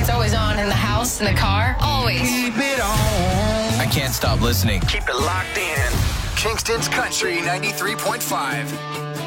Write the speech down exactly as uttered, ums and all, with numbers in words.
It's always on in the house, in the car, always. Keep it on. I can't stop listening. Keep it locked in. Kingston's Country ninety-three point five.